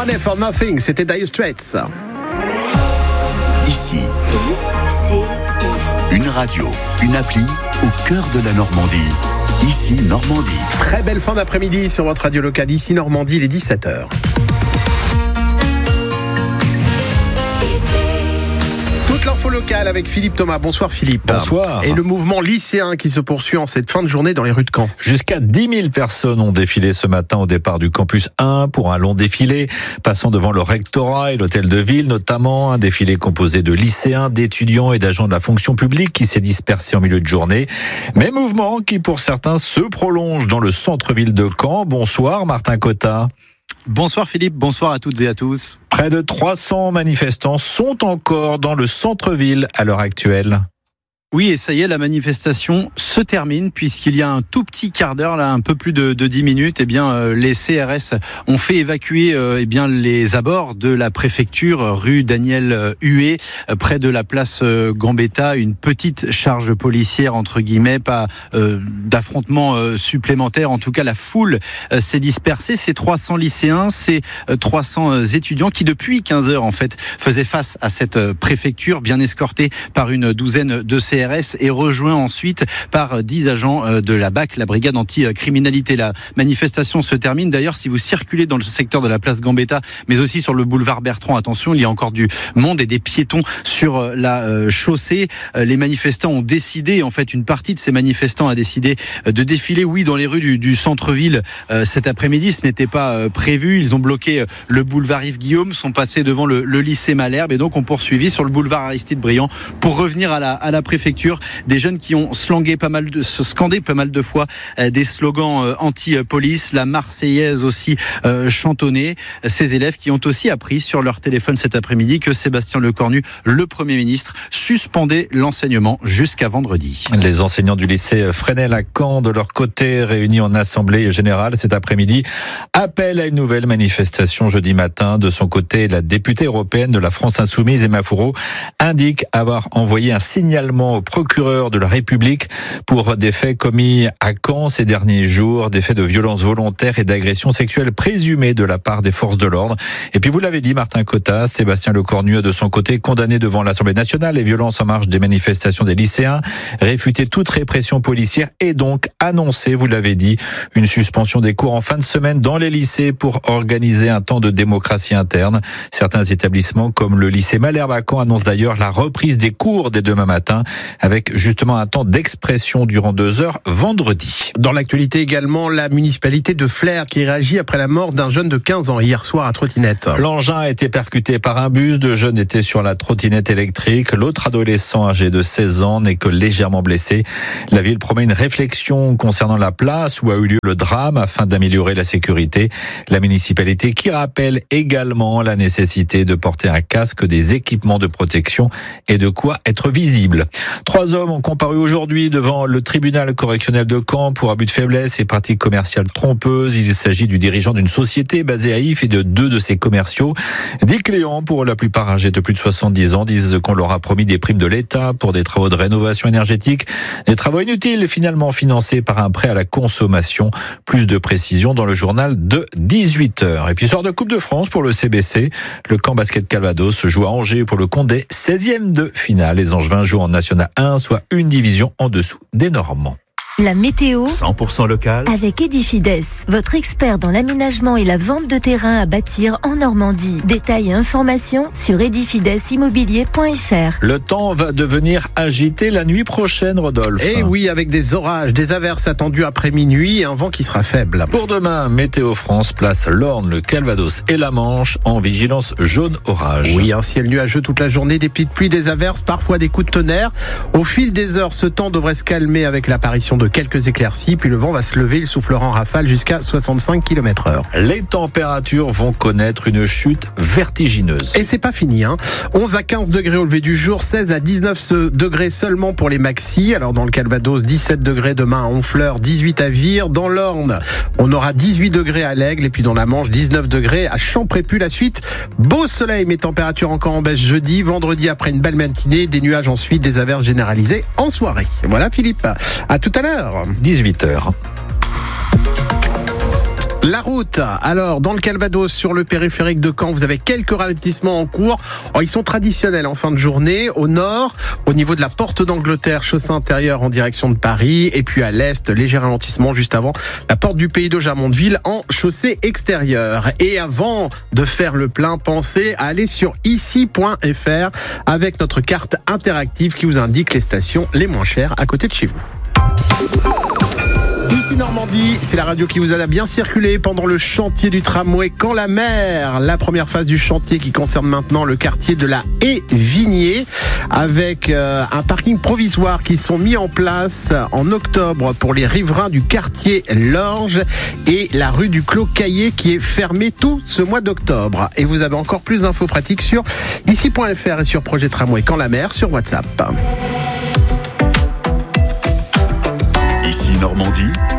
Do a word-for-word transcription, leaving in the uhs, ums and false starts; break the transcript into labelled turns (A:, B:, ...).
A: Money for Nothing, c'était Dire Straits.
B: Ici, une radio, une appli au cœur de la Normandie. Ici, Normandie.
A: Très belle fin d'après-midi sur votre radio locale. Ici, Normandie, il est dix-sept heures. Toute l'info locale avec Philippe Thomas. Bonsoir Philippe.
C: Bonsoir.
A: Et le mouvement lycéen qui se poursuit en cette fin de journée dans les rues de Caen.
C: Jusqu'à dix mille personnes ont défilé ce matin au départ du campus un pour un long défilé, passant devant le rectorat et l'hôtel de ville notamment. Un défilé composé de lycéens, d'étudiants et d'agents de la fonction publique qui s'est dispersé en milieu de journée. Mais mouvement qui pour certains se prolonge dans le centre-ville de Caen. Bonsoir Martin Cotta.
D: Bonsoir Philippe, bonsoir à toutes et à tous.
C: Près de trois cents manifestants sont encore dans le centre-ville à l'heure actuelle.
D: Oui, et ça y est, la manifestation se termine puisqu'il y a un tout petit quart d'heure, là, un peu plus de, de dix minutes, eh bien, euh, les C R S ont fait évacuer euh, eh bien, les abords de la préfecture rue Daniel Huet, euh, près de la place euh, Gambetta, une petite charge policière, entre guillemets, pas euh, d'affrontement euh, supplémentaire. En tout cas, la foule euh, s'est dispersée. Ces trois cents lycéens, ces euh, trois cents euh, étudiants qui, depuis quinze heures, en fait, faisaient face à cette euh, préfecture, bien escortés par une douzaine de C R S et rejoint ensuite par dix agents de la B A C, la brigade anti-criminalité. La manifestation se termine. D'ailleurs, si vous circulez dans le secteur de la place Gambetta, mais aussi sur le boulevard Bertrand, attention, il y a encore du monde et des piétons sur la chaussée. Les manifestants ont décidé, en fait, une partie de ces manifestants a décidé de défiler, oui, dans les rues du, du centre-ville cet après-midi. Ce n'était pas prévu. Ils ont bloqué le boulevard Yves-Guillaume, sont passés devant le, le lycée Malherbe et donc ont poursuivi sur le boulevard Aristide-Briand pour revenir à la, à la préfecture. Des jeunes qui ont slangé pas mal de, scandé pas mal de fois euh, des slogans euh, anti-police, la Marseillaise aussi euh, chantonnée. Ces élèves qui ont aussi appris sur leur téléphone cet après-midi que Sébastien Lecornu, le Premier ministre, suspendait l'enseignement jusqu'à vendredi.
C: Les enseignants du lycée Fresnel à Caen, de leur côté, réunis en assemblée générale cet après-midi, appellent à une nouvelle manifestation jeudi matin. De son côté, la députée européenne de la France Insoumise, Emma Fourreau, indique avoir envoyé un signalement au procureur de la République pour des faits commis à Caen ces derniers jours, des faits de violence volontaire et d'agression sexuelle présumée de la part des forces de l'ordre. Et puis vous l'avez dit, Martin Cotta, Sébastien Lecornu a de son côté condamné devant l'Assemblée nationale les violences en marge des manifestations des lycéens, réfuté toute répression policière et donc annoncé, vous l'avez dit, une suspension des cours en fin de semaine dans les lycées pour organiser un temps de démocratie interne. Certains établissements comme le lycée Malherbe à Caen annoncent d'ailleurs la reprise des cours dès demain matin, avec justement un temps d'expression durant deux heures vendredi.
A: Dans l'actualité également, la municipalité de Flers qui réagit après la mort d'un jeune de quinze ans hier soir à trottinette.
C: L'engin a été percuté par un bus, deux jeunes étaient sur la trottinette électrique. L'autre adolescent âgé de seize ans n'est que légèrement blessé. La ville promet une réflexion concernant la place où a eu lieu le drame afin d'améliorer la sécurité. La municipalité qui rappelle également la nécessité de porter un casque, des équipements de protection et de quoi être visible. Trois hommes ont comparu aujourd'hui devant le tribunal correctionnel de Caen pour abus de faiblesse et pratiques commerciales trompeuses. Il s'agit du dirigeant d'une société basée à Ifs et de deux de ses commerciaux. Des clients, pour la plupart âgés de plus de soixante-dix ans, disent qu'on leur a promis des primes de l'État pour des travaux de rénovation énergétique. Des travaux inutiles finalement financés par un prêt à la consommation. Plus de précisions dans le journal de dix-huit heures. Et puis soir de Coupe de France pour le C B C. Le Caen Basket Calvados se joue à Angers pour le compte des seizièmes de finale. Les Angevins jouent en National un, soit une division en dessous des Normands.
E: La météo
B: cent pour cent local
E: avec Edifides, votre expert dans l'aménagement et la vente de terrain à bâtir en Normandie. Détails et informations sur edifides immobilier point f r.
C: Le temps va devenir agité la nuit prochaine, Rodolphe.
A: Et oui, avec des orages, des averses attendues après minuit et un vent qui sera faible.
C: Pour demain, Météo France place l'Orne, le Calvados et la Manche en vigilance jaune orage.
A: Oui, un ciel nuageux toute la journée, des petites pluies, des averses, parfois des coups de tonnerre. Au fil des heures, ce temps devrait se calmer avec l'apparition de quelques éclaircies, puis le vent va se lever, il soufflera en rafale jusqu'à soixante-cinq kilomètres heure.
C: Les températures vont connaître une chute vertigineuse.
A: Et c'est pas fini, hein. onze à quinze degrés au lever du jour, seize à dix-neuf degrés seulement pour les maxis. Alors dans le Calvados, dix-sept degrés demain à Honfleur, dix-huit à Vire. Dans l'Orne, on aura dix-huit degrés à l'Aigle, et puis dans la Manche, dix-neuf degrés à Champrépu. La suite, beau soleil, mais température encore en baisse jeudi. Vendredi, après une belle matinée, des nuages ensuite, des averses généralisées en soirée. Voilà Philippe, à tout à l'heure.
C: dix-huit heures.
A: La route, alors dans le Calvados, sur le périphérique de Caen, vous avez quelques ralentissements en cours. Oh, ils sont traditionnels en fin de journée. Au nord, au niveau de la porte d'Angleterre, chaussée intérieure en direction de Paris. Et puis à l'est, léger ralentissement juste avant la porte du Pays d'Aujamontville en chaussée extérieure. Et avant de faire le plein, pensez à aller sur ici point f r avec notre carte interactive qui vous indique les stations les moins chères à côté de chez vous. Ici Normandie, c'est la radio qui vous aide à bien circuler pendant le chantier du tramway Caen-la-Mer. La première phase du chantier qui concerne maintenant le quartier de la Haie-Vignier avec euh, un parking provisoire qui sont mis en place en octobre pour les riverains du quartier Lorge et la rue du Clos Caillé qui est fermée tout ce mois d'octobre. Et vous avez encore plus d'infos pratiques sur ici point f r et sur Projet Tramway Caen-la-Mer sur WhatsApp.
B: Ici Normandie.